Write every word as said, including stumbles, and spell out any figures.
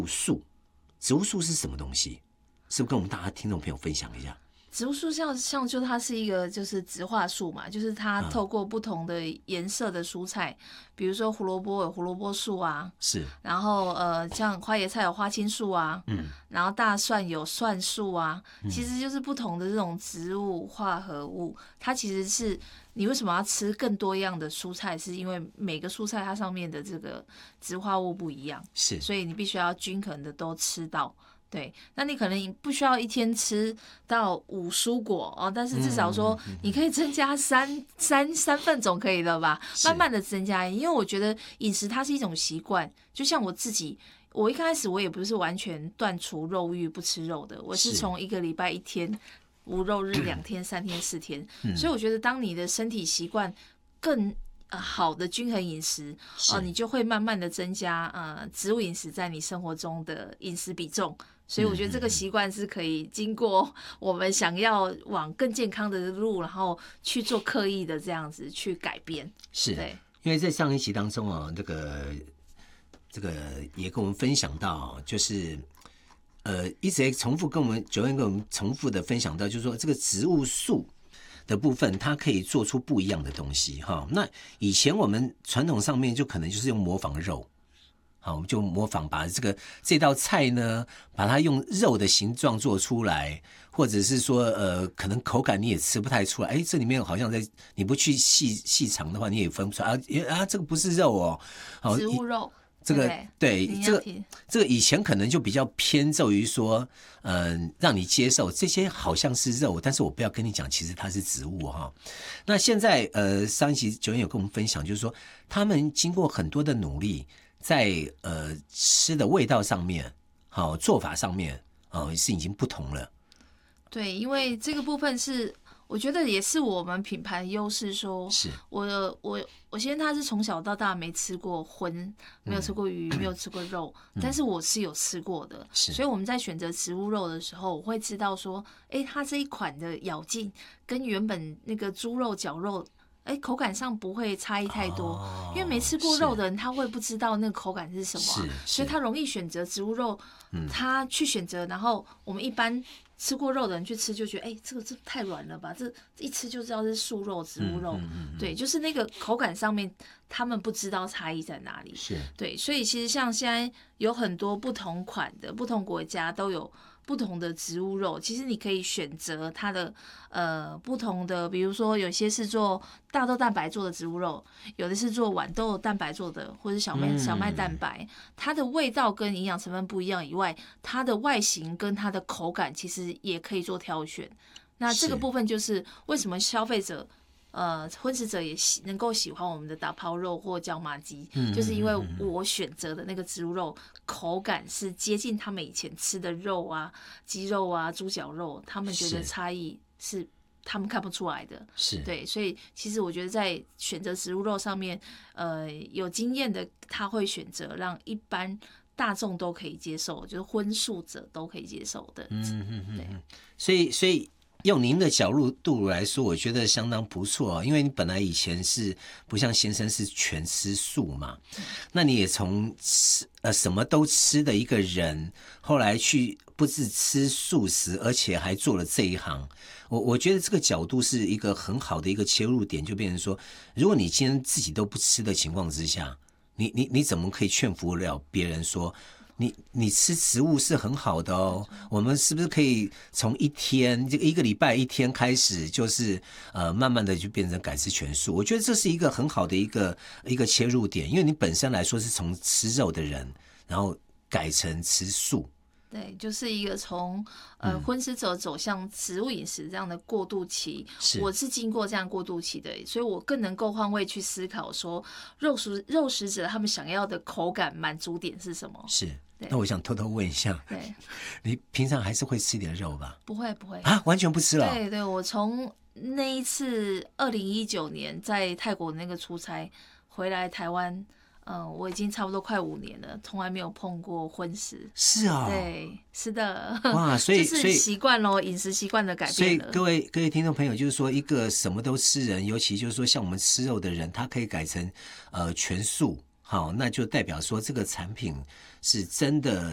素，植物素是什么东西？是不是跟我们大家听众朋友分享一下？ 植物素像像就它是一个就是植化素嘛，就是它透过不同的颜色的蔬菜，嗯、比如说胡萝卜有胡萝卜素啊， 是， 然后呃像花椰菜有花青素啊，嗯，然后大蒜有蒜素啊，其实就是不同的这种植物化合物，它其实是你为什么要吃更多样的蔬菜，是因为每个蔬菜它上面的这个植化物不一样， 是， 所以你必须要均衡的都吃到。对，那你可能不需要一天吃到五蔬果哦，但是至少说你可以增加三三三份总可以了吧？慢慢的增加，因为我觉得饮食它是一种习惯，就像我自己，我一开始我也不是完全断除肉欲不吃肉的，我是从一个礼拜一天无肉日，两天、三天、四天，所以我觉得当你的身体习惯更呃好的均衡饮食哦、呃，你就会慢慢的增加呃植物饮食在你生活中的饮食比重。所以我觉得这个习惯是可以经过我们想要往更健康的路，然后去做刻意的这样子去改变。 是， 对， 因为在上一集当中啊，这个这个也跟我们分享到，就是呃一直在重复跟我们九恩跟我们重复的分享到，就是说这个植物素的部分，它可以做出不一样的东西哈。那以前我们传统上面就可能就是用模仿肉。好，我们就模仿把这个这道菜呢，把它用肉的形状做出来，或者是说，呃，可能口感你也吃不太出来。哎，这里面好像在你不去细细尝的话，你也分不出来啊啊，这个不是肉哦， 好，植物肉。 这个对这个这个以前可能就比较偏重于说，嗯、呃，让你接受这些好像是肉，但是我不要跟你讲，其实它是植物哈。那现在呃，上一期九元有跟我们分享，就是说他们经过很多的努力。在呃吃的味道上面，好、哦、做法上面，哦是已经不同了。 对，因为这个部分是我觉得也是我们品牌的优势。说， 是我我我先生他是从小到大没吃过荤，没有吃过鱼，嗯、没有吃过肉，嗯、但是我是有吃过的。所以我们在选择植物肉的时候，我会知道说，哎，它这一款的咬劲跟原本那个猪肉、绞肉。哎，口感上不会差异太多，哦、因为没吃过肉的人，他会不知道那个口感是什么、啊，所以他容易选择植物肉。嗯、他去选择，然后我们一般吃过肉的人去吃，就觉得哎，这个这太软了吧，这一吃就知道是素肉、植物肉。嗯嗯嗯、对，就是那个口感上面，他们不知道差异在哪里。 是， 对，所以其实像现在有很多不同款的，不同国家都有。不同的植物肉，其实你可以选择它的呃不同的，比如说有些是做大豆蛋白做的植物肉，有的是做豌豆蛋白做的，或者小麦小麦蛋白，它的味道跟营养成分不一样以外，它的外形跟它的口感其实也可以做挑选。那这个部分就是为什么消费者。呃，荤食者也喜能够喜欢我们的打抛肉或椒麻鸡，嗯、就是因为我选择的那个植物肉口感是接近他们以前吃的肉啊、鸡肉啊、猪脚肉，他们觉得差异是他们看不出来的。 是对，所以其实我觉得在选择植物肉上面，呃，有经验的他会选择让一般大众都可以接受，就是荤素者都可以接受的。嗯嗯嗯，对， 所以所以。用您的角度来说，我觉得相当不错，因为你本来以前是不像先生是全吃素嘛，那你也从吃呃什么都吃的一个人，后来去不止吃素食，而且还做了这一行。我我觉得这个角度是一个很好的一个切入点，就变成说，如果你今天自己都不吃的情况之下，你你你怎么可以劝服了别人说？你你吃食物是很好的哦，我们是不是可以从一天这个一个礼拜一天开始，就是呃慢慢的就变成改吃全素？我觉得这是一个很好的一个一个切入点，因为你本身来说是从吃肉的人，然后改成吃素。 对，就是一个从呃荤食者走向植物饮食这样的过渡期，是我是经过这样过渡期的，所以我更能够换位去思考说肉食肉食者他们想要的口感满足点是什么？ 是。那我想偷偷问一下， 对， 你平常还是会吃点肉吧？ 不会，不会啊，完全不吃了。 对对，我从那一次二零一九年在泰国那个出差回来台湾。嗯，我已经差不多快五年了，从来没有碰过荤食。 是啊、哦， 对，是的。 哇，所以就是习惯咯，饮食习惯的改变了。 所以各位各位听众朋友，就是说一个什么都吃人，尤其就是说像我们吃肉的人，他可以改成呃全素，好，那就代表说这个产品是真的